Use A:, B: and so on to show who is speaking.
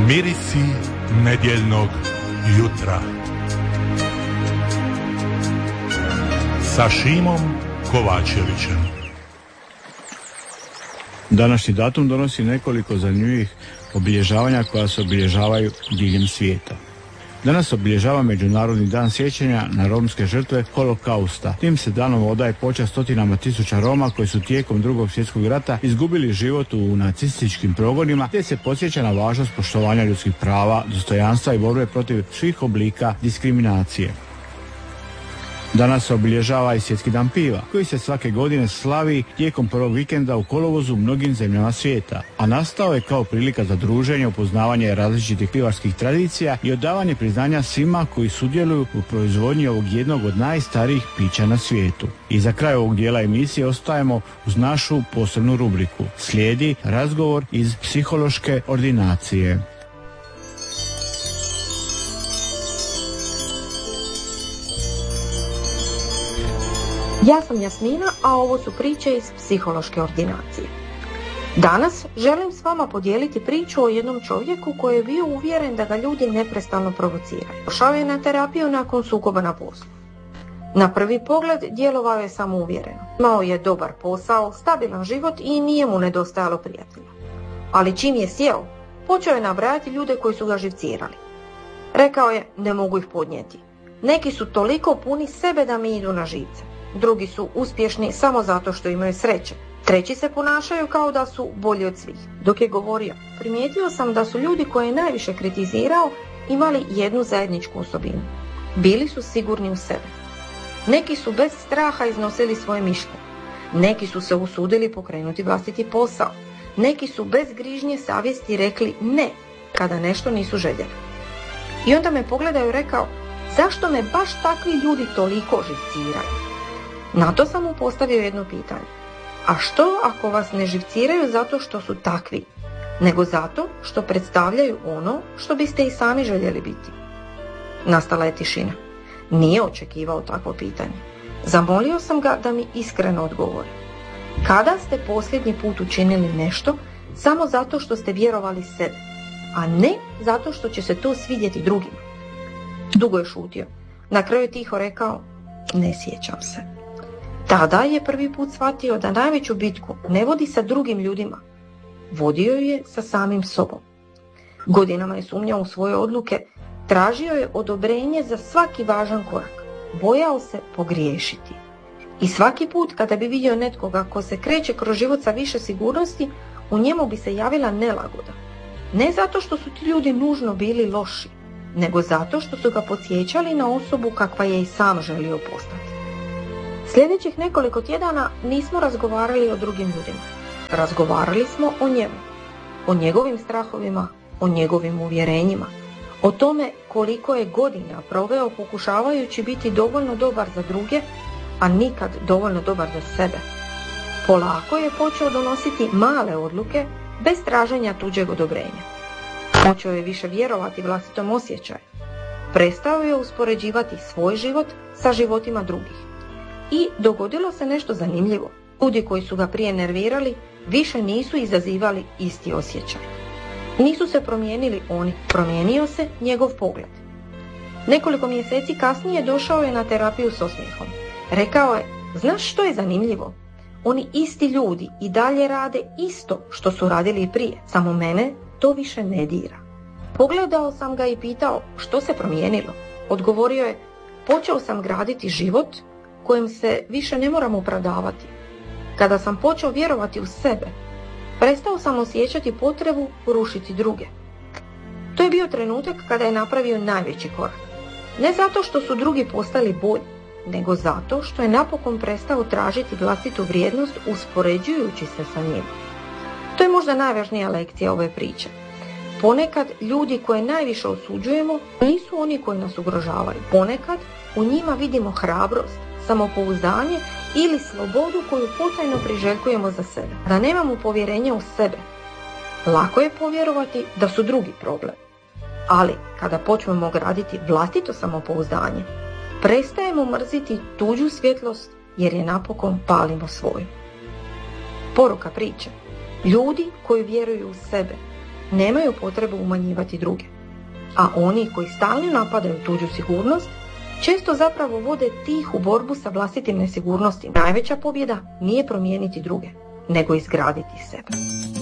A: Mirisi nedjeljnog jutra sa Šimom Kovačevićem.
B: Današnji datum donosi nekoliko zanimljivih obilježavanja koja se obilježavaju diljem svijeta. Danas obilježava Međunarodni dan sjećanja na romske žrtve Holokausta. Tim se danom odaje počast stotinama tisuća Roma koji su tijekom Drugog svjetskog rata izgubili život u nacističkim progonima, te se podsjeća na važnost poštovanja ljudskih prava, dostojanstva i borbe protiv svih oblika diskriminacije. Danas se obilježava i Svjetski dan piva, koji se svake godine slavi tijekom prvog vikenda u kolovozu u mnogim zemljama svijeta, a nastao je kao prilika za druženje, upoznavanje različitih pivarskih tradicija i odavanje priznanja svima koji sudjeluju u proizvodnji ovog jednog od najstarijih pića na svijetu. I za kraj ovog dijela emisije ostajemo uz našu posebnu rubriku. Slijedi razgovor iz psihološke ordinacije.
C: Ja sam Jasmina, a ovo su priče iz psihološke ordinacije. Danas želim s vama podijeliti priču o jednom čovjeku koji je bio uvjeren da ga ljudi neprestano provociraju. Došao je na terapiju nakon sukoba na poslu. Na prvi pogled djelovao je samouvjereno. Imao je dobar posao, stabilan život i nije mu nedostajalo prijatelja. Ali čim je sjeo, počeo je nabrajati ljude koji su ga živcirali. Rekao je, ne mogu ih podnijeti. Neki su toliko puni sebe da mi idu na živce. Drugi su uspješni samo zato što imaju sreće. Treći se ponašaju kao da su bolji od svih. Dok je govorio, primijetio sam da su ljudi koje je najviše kritizirao imali jednu zajedničku osobinu. Bili su sigurni u sebe. Neki su bez straha iznosili svoje mišljenje. Neki su se usudili pokrenuti vlastiti posao. Neki su bez grižnje savjesti rekli ne kada nešto nisu željeli. I onda me pogledao i rekao, zašto me baš takvi ljudi toliko živciraju? Na to sam mu postavio jedno pitanje. A što ako vas ne živciraju zato što su takvi, nego zato što predstavljaju ono što biste i sami željeli biti? Nastala je tišina. Nije očekivao takvo pitanje. Zamolio sam ga da mi iskreno odgovori. Kada ste posljednji put učinili nešto samo zato što ste vjerovali sebe, a ne zato što će se to svidjeti drugima? Dugo je šutio. Na kraju je tiho rekao, ne sjećam se. Tada je prvi put shvatio da najveću bitku ne vodi sa drugim ljudima, vodio je sa samim sobom. Godinama je sumnjao u svoje odluke, tražio je odobrenje za svaki važan korak, bojao se pogriješiti. I svaki put kada bi vidio netkoga ko se kreće kroz život sa više sigurnosti, u njemu bi se javila nelagoda. Ne zato što su ti ljudi nužno bili loši, nego zato što su ga podsjećali na osobu kakva je i sam želio postati. Sljedećih nekoliko tjedana nismo razgovarali o drugim ljudima. Razgovarali smo o njemu, o njegovim strahovima, o njegovim uvjerenjima, o tome koliko je godina proveo pokušavajući biti dovoljno dobar za druge, a nikad dovoljno dobar za sebe. Polako je počeo donositi male odluke bez traženja tuđeg odobrenja. Počeo je više vjerovati vlastitom osjećaju. Prestao je uspoređivati svoj život sa životima drugih. I dogodilo se nešto zanimljivo. Ljudi koji su ga prije nervirali više nisu izazivali isti osjećaj. Nisu se promijenili oni, promijenio se njegov pogled. Nekoliko mjeseci kasnije došao je na terapiju s osmijehom. Rekao je, znaš što je zanimljivo? Oni isti ljudi i dalje rade isto što su radili i prije, samo mene to više ne dira. Pogledao sam ga i pitao, što se promijenilo? Odgovorio je, počeo sam graditi život kojem se više ne moram opravdavati. Kada sam počeo vjerovati u sebe, prestao sam osjećati potrebu rušiti druge. To je bio trenutak kada je napravio najveći korak. Ne zato što su drugi postali bolji, nego zato što je napokon prestao tražiti vlastitu vrijednost uspoređujući se sa njima. To je možda najvažnija lekcija ove priče. Ponekad ljudi koje najviše osuđujemo nisu oni koji nas ugrožavaju. Ponekad u njima vidimo hrabrost, samopouzdanje ili slobodu koju potajno priželjkujemo za sebe. Da nemamo povjerenja u sebe, lako je povjerovati da su drugi problem. Ali kada počnemo graditi vlastito samopouzdanje, prestajemo mrziti tuđu svjetlost jer je napokon palimo svoju. Poruka priče. Ljudi koji vjeruju u sebe nemaju potrebu umanjivati druge. A oni koji stalno napadaju tuđu sigurnost, često zapravo vode tihu borbu sa vlastitim nesigurnostima. Najveća pobjeda nije promijeniti druge, nego izgraditi sebe.